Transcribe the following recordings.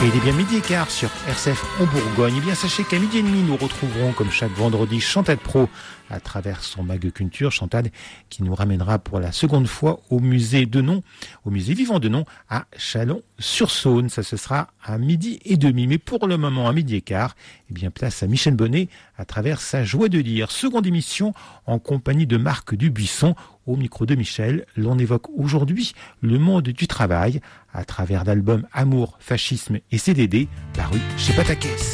Et il est bien midi et quart sur RCF en Bourgogne. Et bien sachez qu'à midi et demi, nous retrouverons comme chaque vendredi Chantal Pro à travers son Mag Culture. Chantal qui nous ramènera pour la seconde fois au musée Denon, au musée vivant Denon à Chalon-sur-Saône. Ça ce sera à midi et demi. Mais pour le moment, à midi et quart, eh bien place à Michel Bonnet à travers sa joie de lire. Seconde émission en compagnie de Marc Dubuisson. Au micro de Michel, l'on évoque aujourd'hui le monde du travail à travers l'album Amour, Fascisme et CDD paru chez Patakès.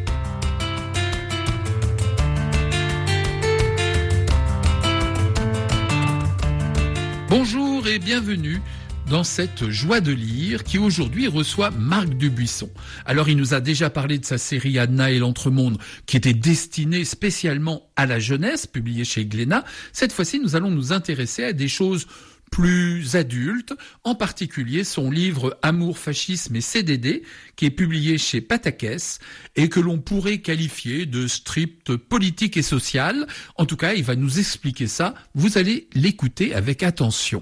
Bonjour et bienvenue dans cette joie de lire qui aujourd'hui reçoit Marc Dubuisson. Alors il nous a déjà parlé de sa série Anna et l'Entremonde qui était destinée spécialement à la jeunesse, publiée chez Glénat. Cette fois-ci, nous allons nous intéresser à des choses plus adultes, en particulier son livre Amour, Fascisme et CDD qui est publié chez Patakès et que l'on pourrait qualifier de strip politique et social. En tout cas, il va nous expliquer ça. Vous allez l'écouter avec attention.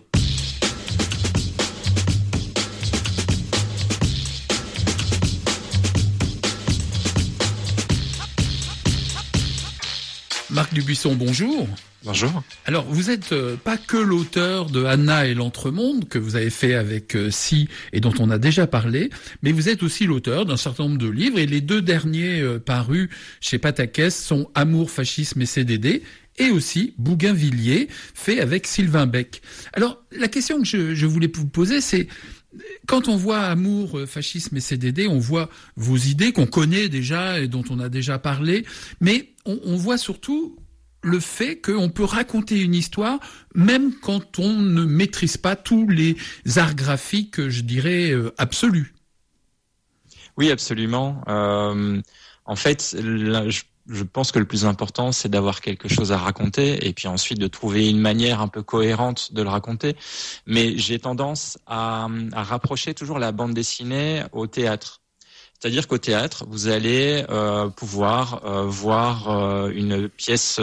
Marc Dubuisson, bonjour. Bonjour. Alors, vous êtes pas que l'auteur de Anna et l'Entremonde, que vous avez fait avec Si et dont on a déjà parlé, mais vous êtes aussi l'auteur d'un certain nombre de livres, et les deux derniers parus chez Patakès sont Amour, Fascisme et CDD, et aussi Bougainvilliers, fait avec Sylvain Bec. Alors, la question que je voulais vous poser, c'est... Quand on voit Amour, Fascisme et CDD, on voit vos idées qu'on connaît déjà et dont on a déjà parlé, mais on voit surtout le fait qu'on peut raconter une histoire même quand on ne maîtrise pas tous les arts graphiques, je dirais, absolus. Oui, absolument. En fait, je pense que le plus important, c'est d'avoir quelque chose à raconter et puis ensuite de trouver une manière un peu cohérente de le raconter. Mais j'ai tendance à rapprocher toujours la bande dessinée au théâtre. C'est-à-dire qu'au théâtre, vous allez pouvoir voir une pièce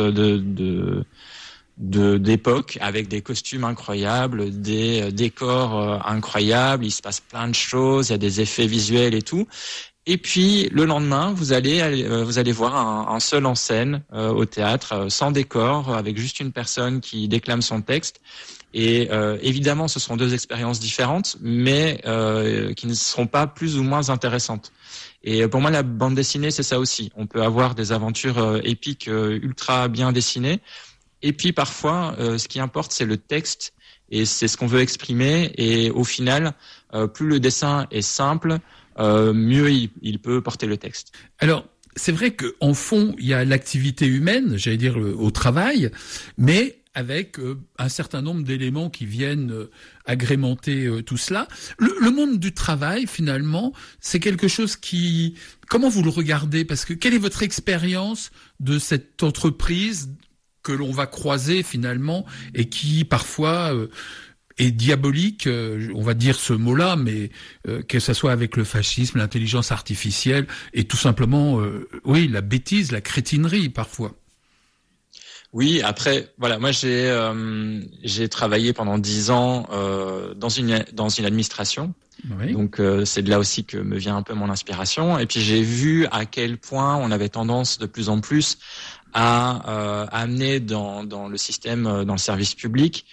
d'époque avec des costumes incroyables, des décors incroyables, il se passe plein de choses, il y a des effets visuels et tout. Et puis le lendemain, vous allez voir un seul en scène au théâtre, sans décor, avec juste une personne qui déclame son texte. Et évidemment, ce seront deux expériences différentes, mais qui ne seront pas plus ou moins intéressantes. Et pour moi, la bande dessinée, c'est ça aussi. On peut avoir des aventures épiques ultra bien dessinées. Et puis parfois, ce qui importe, c'est le texte et c'est ce qu'on veut exprimer. Et au final, plus le dessin est simple, mieux il peut porter le texte. Alors, c'est vrai qu'en fond, il y a l'activité humaine, j'allais dire au travail, mais avec un certain nombre d'éléments qui viennent agrémenter tout cela. Le monde du travail, finalement, c'est quelque chose qui... Comment vous le regardez ? Parce que quelle est votre expérience de cette entreprise que l'on va croiser, finalement, et qui, parfois... est diabolique, on va dire ce mot-là, mais que ça soit avec le fascisme, l'intelligence artificielle, et tout simplement, oui, la bêtise, la crétinerie, parfois. Oui, après, voilà, moi j'ai travaillé pendant 10 ans dans une administration. Oui. Donc c'est de là aussi que me vient un peu mon inspiration. Et puis j'ai vu à quel point on avait tendance de plus en plus à amener dans le système, dans le service public,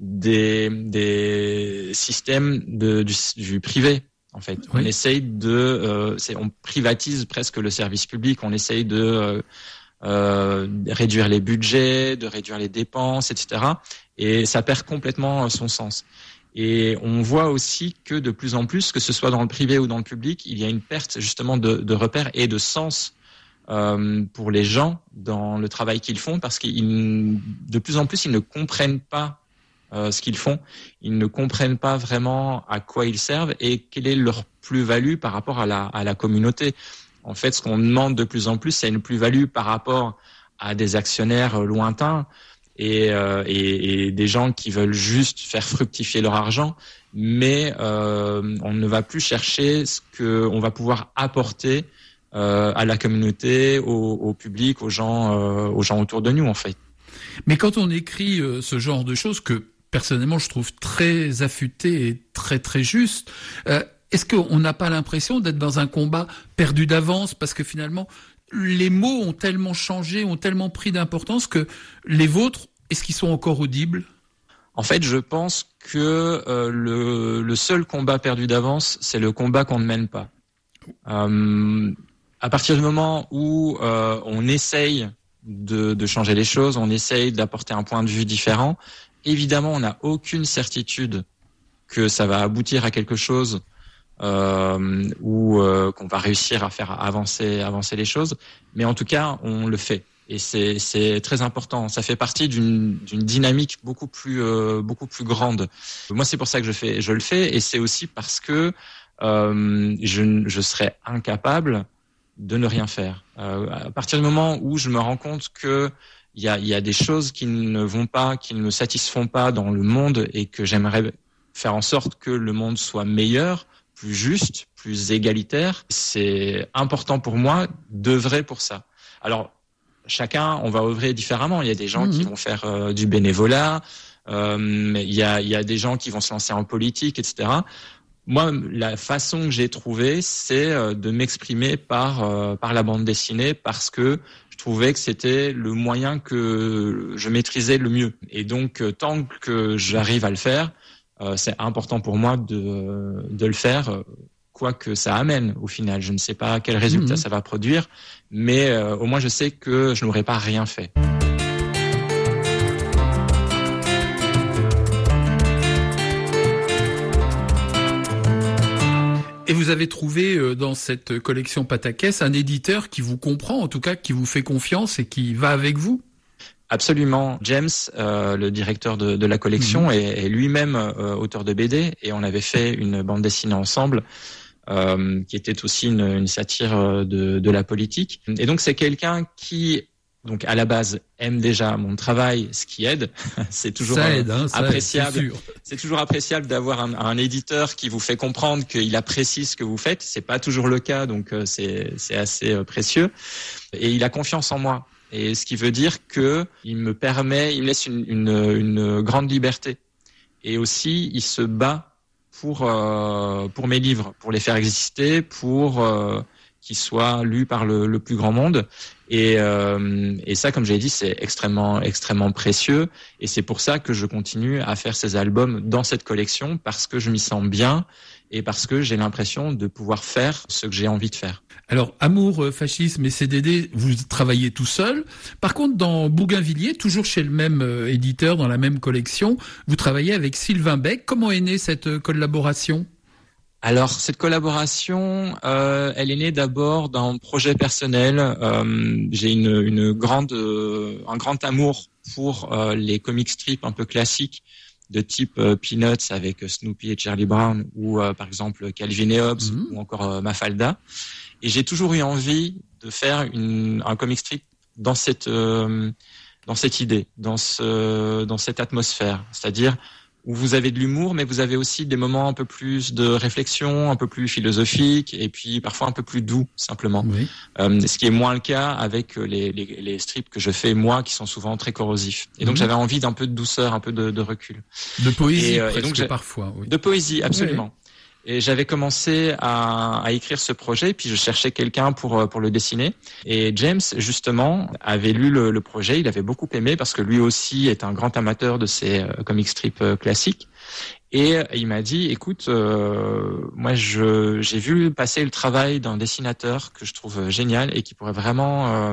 des systèmes du privé. En fait, oui. On essaye on privatise presque le service public. On essaye de réduire les budgets, de réduire les dépenses, etc. Et ça perd complètement son sens. Et on voit aussi que de plus en plus, que ce soit dans le privé ou dans le public, il y a une perte justement de repères et de sens pour les gens dans le travail qu'ils font, parce de plus en plus, ils ne comprennent pas ce qu'ils font. Ils ne comprennent pas vraiment à quoi ils servent et quelle est leur plus-value par rapport à la communauté. En fait, ce qu'on demande de plus en plus, c'est une plus-value par rapport à des actionnaires lointains et des gens qui veulent juste faire fructifier leur argent, mais on ne va plus chercher ce qu'on va pouvoir apporter à la communauté, au public, aux gens autour de nous, en fait. Mais quand on écrit ce genre de choses que personnellement je trouve très affûté et très très juste, Est-ce qu'on n'a pas l'impression d'être dans un combat perdu d'avance parce que finalement les mots ont tellement changé, ont tellement pris d'importance que les vôtres, est-ce qu'ils sont encore audibles ? En fait, je pense que le seul combat perdu d'avance, c'est le combat qu'on ne mène pas. À partir du moment où on essaye de changer les choses, on essaye d'apporter un point de vue différent, évidemment, on n'a aucune certitude que ça va aboutir à quelque chose ou qu'on va réussir à faire avancer les choses. Mais en tout cas, on le fait. Et c'est très important. Ça fait partie d'une dynamique beaucoup plus grande. Moi, c'est pour ça que je le fais. Et c'est aussi parce que je serais incapable de ne rien faire. À partir du moment où je me rends compte que il y a des choses qui ne vont pas, qui ne me satisfont pas dans le monde et que j'aimerais faire en sorte que le monde soit meilleur, plus juste, plus égalitaire, c'est important pour moi d'œuvrer pour ça. Alors, chacun, on va œuvrer différemment. Il y a des gens qui vont faire du bénévolat, il y a des gens qui vont se lancer en politique, etc. Moi, la façon que j'ai trouvée, c'est de m'exprimer par la bande dessinée parce que je trouvais que c'était le moyen que je maîtrisais le mieux. Et donc, tant que j'arrive à le faire, c'est important pour moi de le faire, quoi que ça amène au final. Je ne sais pas quel résultat ça va produire, mais au moins je sais que je n'aurais pas rien fait. Et vous avez trouvé dans cette collection Pataquès un éditeur qui vous comprend, en tout cas qui vous fait confiance et qui va avec vous ? Absolument. James, le directeur de la collection, est lui-même auteur de BD et on avait fait une bande dessinée ensemble qui était aussi une satire de la politique. Et donc c'est quelqu'un qui, donc à la base, aime déjà mon travail, ce qui aide. C'est toujours appréciable. C'est toujours appréciable d'avoir un éditeur qui vous fait comprendre qu'il apprécie ce que vous faites. C'est pas toujours le cas, donc c'est assez précieux. Et il a confiance en moi. Et ce qui veut dire que il me laisse une grande liberté. Et aussi, il se bat pour mes livres, pour les faire exister, pour qu'ils soient lus par le plus grand monde. Et ça, comme j'ai dit, c'est extrêmement précieux. Et c'est pour ça que je continue à faire ces albums dans cette collection, parce que je m'y sens bien et parce que j'ai l'impression de pouvoir faire ce que j'ai envie de faire. Alors, Amour, Fascisme et CDD, vous travaillez tout seul. Par contre, dans Bougainvilliers, toujours chez le même éditeur, dans la même collection, vous travaillez avec Sylvain Bec. Comment est née cette collaboration ? Alors, cette collaboration, elle est née d'abord d'un projet personnel. J'ai un grand amour pour les comic strips un peu classiques de type Peanuts avec Snoopy et Charlie Brown, ou par exemple Calvin et Hobbes, ou encore Mafalda. Et j'ai toujours eu envie de faire un comic strip dans cette idée, dans cette atmosphère, c'est-à-dire où vous avez de l'humour, mais vous avez aussi des moments un peu plus de réflexion, un peu plus philosophique, et puis parfois un peu plus doux, simplement. Oui. Ce qui est moins le cas avec les strips que je fais moi, qui sont souvent très corrosifs. Et donc j'avais envie d'un peu de douceur, un peu de recul. De poésie, et donc parfois. Oui. De poésie, absolument. Oui. Et j'avais commencé à écrire ce projet, puis je cherchais quelqu'un pour le dessiner. Et James, justement, avait lu le projet, il avait beaucoup aimé parce que lui aussi est un grand amateur de ces comic strips classiques. Et il m'a dit, écoute, moi j'ai vu passer le travail d'un dessinateur que je trouve génial et qui pourrait vraiment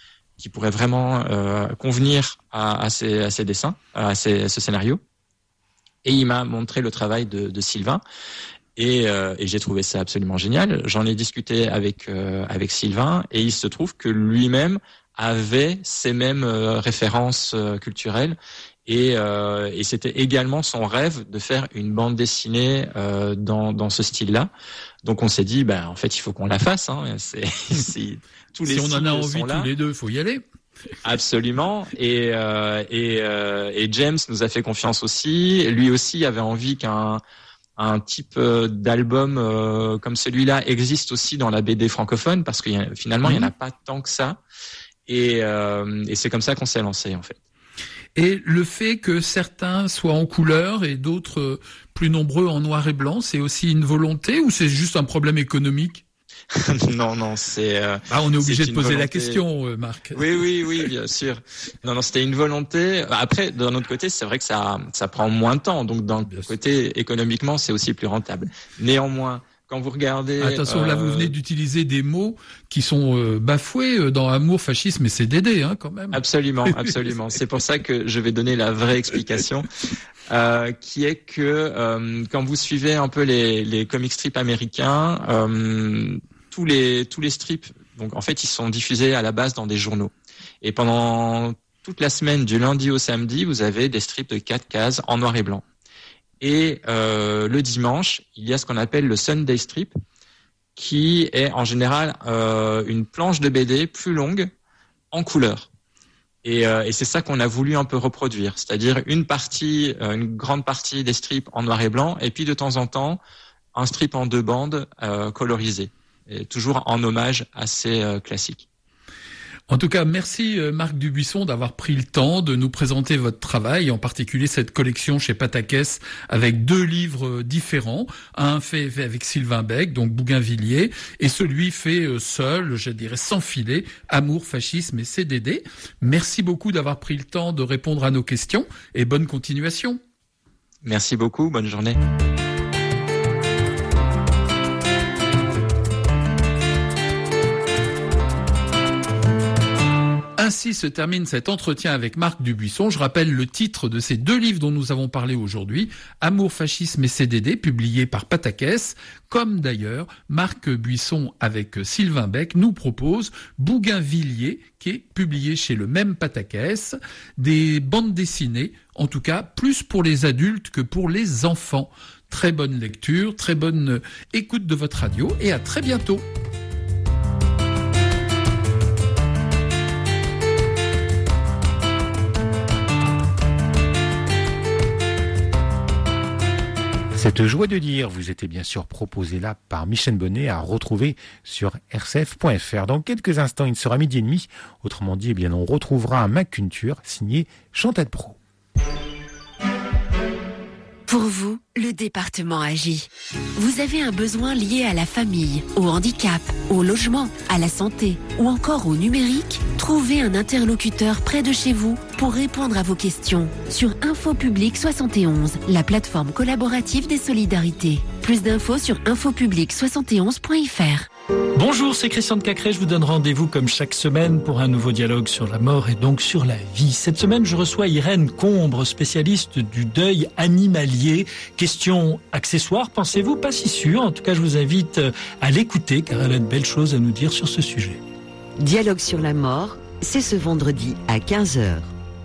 convenir à ces dessins, à ce scénario. Et il m'a montré le travail de Sylvain. Et j'ai trouvé ça absolument génial. J'en ai discuté avec Sylvain et il se trouve que lui-même avait ces mêmes références culturelles et c'était également son rêve de faire une bande dessinée dans ce style-là. Donc on s'est dit, en fait, il faut qu'on la fasse. Hein. Tous les si on en a envie tous les deux, faut y aller. Absolument. Et James nous a fait confiance aussi. Lui aussi avait envie qu'un type d'album comme celui-là existe aussi dans la BD francophone, parce que finalement il n'y en a pas tant que ça, et c'est comme ça qu'on s'est lancé en fait. Et le fait que certains soient en couleur et d'autres plus nombreux en noir et blanc, c'est aussi une volonté ou c'est juste un problème économique? Non, c'est. On est obligé de poser volonté... la question, Marc. Oui, bien sûr. Non, c'était une volonté. Après, d'un autre côté, c'est vrai que ça prend moins de temps. Donc, d'un côté, économiquement, c'est aussi plus rentable. Néanmoins, quand vous regardez... Attention, là, vous venez d'utiliser des mots qui sont bafoués dans amour, fascisme et CDD, quand même. Absolument. C'est pour ça que je vais donner la vraie explication, qui est que quand vous suivez un peu les comic strips américains, tous les strips, donc en fait, ils sont diffusés à la base dans des journaux. Et pendant toute la semaine, du lundi au samedi, vous avez des strips de 4 cases en noir et blanc. Et le dimanche, il y a ce qu'on appelle le Sunday Strip, qui est en général une planche de BD plus longue en couleur. Et c'est ça qu'on a voulu un peu reproduire, c'est-à-dire une grande partie des strips en noir et blanc, et puis de temps en temps un strip en 2 bandes colorisé, et toujours en hommage à ces classiques. En tout cas, merci Marc Dubuisson d'avoir pris le temps de nous présenter votre travail, en particulier cette collection chez Patakès avec 2 livres différents, un fait avec Sylvain Bec, donc Bougainvilliers, et celui fait seul, je dirais sans filet, Amour, fascisme et CDD. Merci beaucoup d'avoir pris le temps de répondre à nos questions et bonne continuation. Merci beaucoup, bonne journée. Ainsi se termine cet entretien avec Marc Dubuisson. Je rappelle le titre de ces 2 livres dont nous avons parlé aujourd'hui, Amour, fascisme et CDD, publiés par Patakès. Comme d'ailleurs, Marc Buisson avec Sylvain Bec nous propose Bougainvilliers, qui est publié chez le même Patakès, des bandes dessinées, en tout cas plus pour les adultes que pour les enfants. Très bonne lecture, très bonne écoute de votre radio et à très bientôt. Cette joie de dire vous était bien sûr proposée là par Michel Bonnet à retrouver sur rcf.fr. Dans quelques instants, il sera 12h30. Autrement dit, on retrouvera un Mac Culture signé Chantal Pro. Pour vous, le département agit. Vous avez un besoin lié à la famille, au handicap, au logement, à la santé ou encore au numérique? Trouvez un interlocuteur près de chez vous pour répondre à vos questions sur Infopublic 71, la plateforme collaborative des solidarités. Plus d'infos sur infopublic71.fr. Bonjour, c'est Christian de Cacré. Je vous donne rendez-vous comme chaque semaine pour un nouveau dialogue sur la mort et donc sur la vie. Cette semaine, je reçois Irène Combre, spécialiste du deuil animalier. Question accessoire, pensez-vous? Pas si sûr. En tout cas, je vous invite à l'écouter car elle a de belles choses à nous dire sur ce sujet. Dialogue sur la mort, c'est ce vendredi à 15h.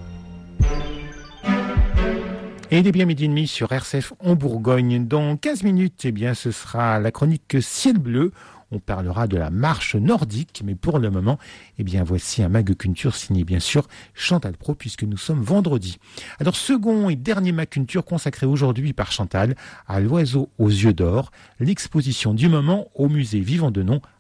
Et il est bien 12h30 sur RCF en Bourgogne. Dans 15 minutes, ce sera la chronique Ciel Bleu. On parlera de la marche nordique, mais pour le moment, voici un Mag Culture signé bien sûr Chantal Pro, puisque nous sommes vendredi. Alors, second et dernier Mag Culture consacré aujourd'hui par Chantal à l'oiseau aux yeux d'or, l'exposition du moment au musée Vivant Denon